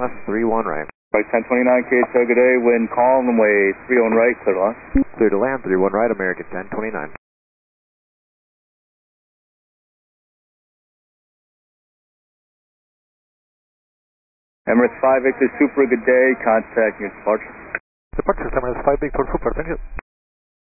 loss, 31 right. Right 1029 KHO, good day, wind calm, runway 31 right, clear to land. Clear to land, 31 right, American 1029. Emirates 5 Victor Super, good day, contact your departure. Departure, Emirates 5 Victor Super, thank you.